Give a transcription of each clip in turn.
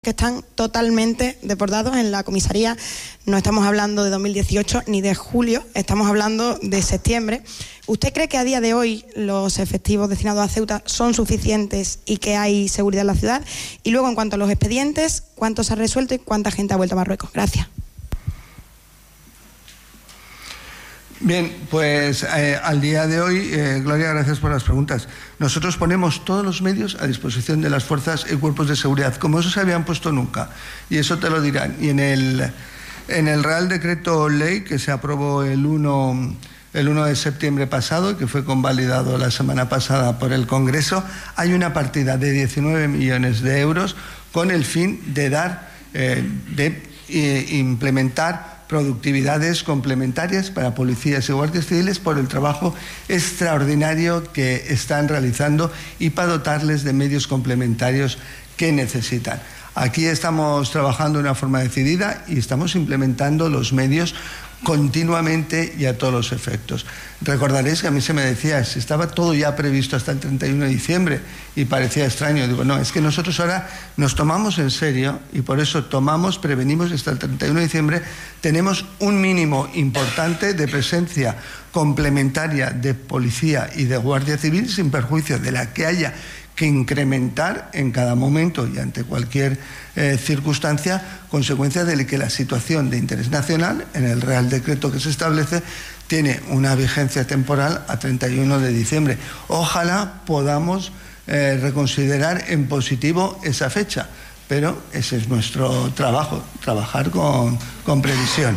que están totalmente desbordados. En la comisaría no estamos hablando de 2018 ni de julio, estamos hablando de septiembre. ¿Usted cree que a día de hoy los efectivos destinados a Ceuta son suficientes y que hay seguridad en la ciudad? Y luego, en cuanto a los expedientes, ¿cuánto se ha resuelto y cuánta gente ha vuelto a Marruecos? Gracias. Bien, pues al día de hoy, Gloria, gracias por las preguntas. Nosotros ponemos todos los medios a disposición de las fuerzas y cuerpos de seguridad, como eso se habían puesto nunca, y eso te lo dirán. Y en el Real Decreto Ley que se aprobó el 1 de septiembre pasado, que fue convalidado la semana pasada por el Congreso, hay una partida de 19 millones de euros con el fin de implementar productividades complementarias para policías y guardias civiles por el trabajo extraordinario que están realizando y para dotarles de medios complementarios que necesitan. Aquí estamos trabajando de una forma decidida y estamos implementando los medios continuamente y a todos los efectos. Recordaréis que a mí se me decía, si estaba todo ya previsto hasta el 31 de diciembre y parecía extraño. Digo, no, es que nosotros ahora nos tomamos en serio y por eso prevenimos hasta el 31 de diciembre, tenemos un mínimo importante de presencia complementaria de policía y de guardia civil sin perjuicio de la que haya que incrementar en cada momento y ante cualquier circunstancia, consecuencia de que la situación de interés nacional en el Real Decreto que se establece tiene una vigencia temporal a 31 de diciembre. Ojalá podamos reconsiderar en positivo esa fecha, pero ese es nuestro trabajo, trabajar con previsión.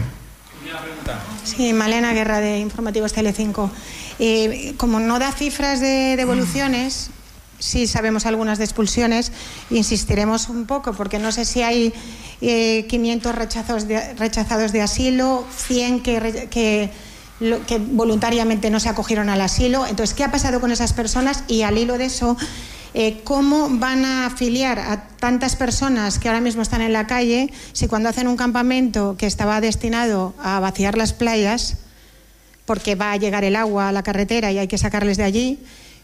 Sí, Malena Guerra, de Informativos Telecinco. Como no da cifras de devoluciones, sí sabemos algunas de expulsiones, insistiremos un poco, porque no sé si hay 500 rechazados de asilo, 100 que voluntariamente no se acogieron al asilo. Entonces, ¿qué ha pasado con esas personas? Y al hilo de eso, ¿cómo van a afiliar a tantas personas que ahora mismo están en la calle si cuando hacen un campamento que estaba destinado a vaciar las playas, porque va a llegar el agua a la carretera y hay que sacarles de allí,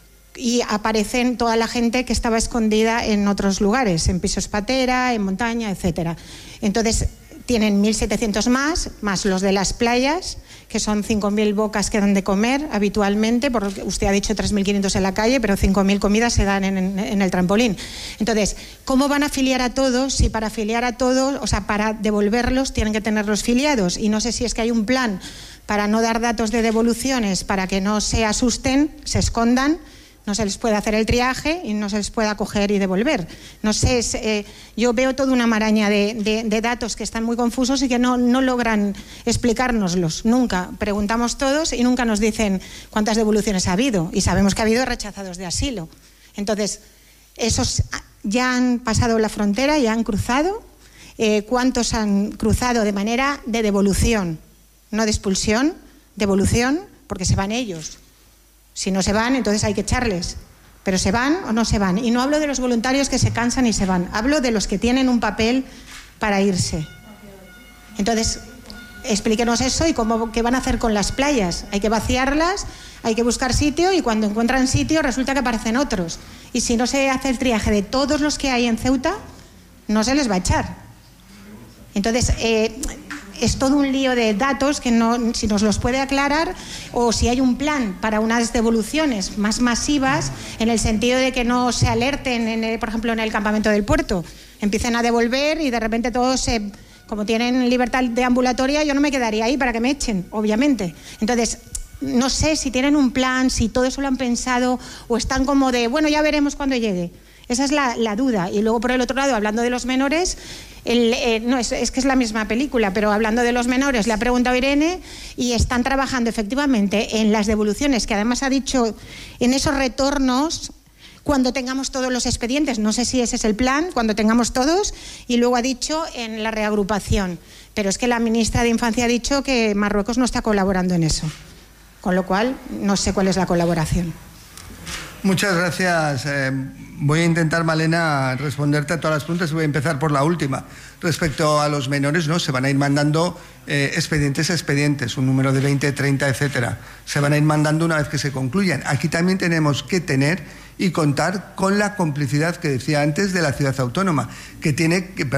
y aparecen toda la gente que estaba escondida en otros lugares, en pisos patera, en montaña, etcétera? Entonces tienen 1.700 más los de las playas, que son 5.000 bocas que dan de comer habitualmente, porque usted ha dicho 3.500 en la calle, pero 5.000 comidas se dan en el trampolín. Entonces, ¿cómo van a afiliar a todos si para afiliar a todos, o sea, para devolverlos tienen que tenerlos filiados? Y no sé si es que hay un plan para no dar datos de devoluciones, para que no se asusten, se escondan, no se les puede hacer el triaje y no se les puede acoger y devolver. No sé, yo veo toda una maraña de datos que están muy confusos y que no logran explicárnoslos nunca. Preguntamos todos y nunca nos dicen cuántas devoluciones ha habido, y sabemos que ha habido rechazados de asilo. Entonces, esos ya han pasado la frontera, ya han cruzado. ¿Cuántos han cruzado de manera de devolución? No de expulsión, devolución, porque se van ellos. Si no se van, entonces hay que echarles. Pero ¿se van o no se van? Y no hablo de los voluntarios que se cansan y se van. Hablo de los que tienen un papel para irse. Entonces, explíquenos eso y qué van a hacer con las playas. Hay que vaciarlas, hay que buscar sitio, y cuando encuentran sitio resulta que aparecen otros. Y si no se hace el triaje de todos los que hay en Ceuta, no se les va a echar. Entonces, es todo un lío de datos que no, si nos los puede aclarar, o si hay un plan para unas devoluciones más masivas, en el sentido de que no se alerten, por ejemplo, en el campamento del puerto, empiecen a devolver y de repente todos como tienen libertad de ambulatoria, yo no me quedaría ahí para que me echen, obviamente. Entonces, no sé si tienen un plan, si todo eso lo han pensado, o están como de, bueno, ya veremos cuando llegue. Esa es la duda. Y luego, por el otro lado, hablando de los menores, no, es que es la misma película, pero hablando de los menores, le ha preguntado Irene, y están trabajando efectivamente en las devoluciones, que además ha dicho en esos retornos, cuando tengamos todos los expedientes. No sé si ese es el plan, cuando tengamos todos, y luego ha dicho en la reagrupación. Pero es que la ministra de Infancia ha dicho que Marruecos no está colaborando en eso. Con lo cual, no sé cuál es la colaboración. Muchas gracias. Voy a intentar, Malena, responderte a todas las preguntas y voy a empezar por la última. Respecto a los menores, ¿no? Se van a ir mandando expedientes, un número de 20, 30, etcétera. Se van a ir mandando una vez que se concluyan. Aquí también tenemos que tener y contar con la complicidad que decía antes de la ciudad autónoma, que tiene que